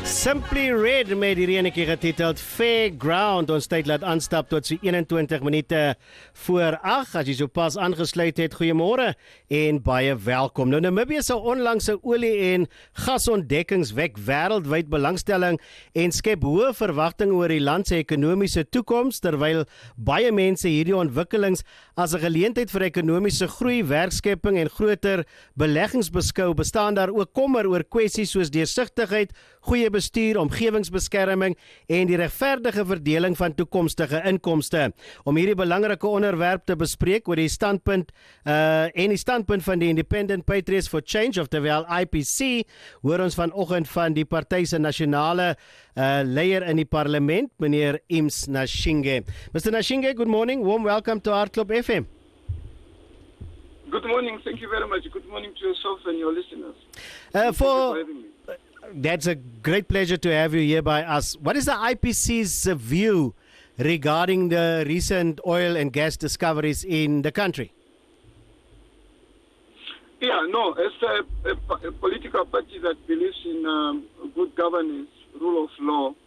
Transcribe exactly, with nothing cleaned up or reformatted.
Simply Red met hierdie enetjie getiteld Fairground. Ons tyd laat aanstap tot so eenentwintig minute voor agt. As jy so pas aangesluit het, goeiemôre en baie welkom. Nou Namibië se onlangse olie- en gasontdekkings wek wêreldwyd belangstelling en skep hoë verwagtinge oor die land se ekonomiese toekoms, terwyl baie mense hierdie ontwikkelings as 'n geleentheid vir ekonomiese groei, werkskepping en groter beleggings beskou, bestaan daar ook kommer oor kwessies soos deursigtigheid, goeie bestuur, omgewingsbeskerming en die regverdige verdeling van toekomstige inkomste. Om hierdie belangrike onderwerp te bespreek oor die standpunt uh, en die standpunt van die Independent Patriots for Change, oftewel I P C, hoor ons vanoggend van die party se nasionale uh, leier in die parlement, meneer Ims Nashinge. Mister Nashinge, good morning. Warm welcome to Hartklop F M. Good morning. Thank you very much. Good morning to yourself and your listeners. Uh, for for having me. That's a great pleasure to have you here by us. What is the I P C's view regarding the recent oil and gas discoveries in the country? Yeah, no, as a, a, a political party that believes in um, good governance, rule of law,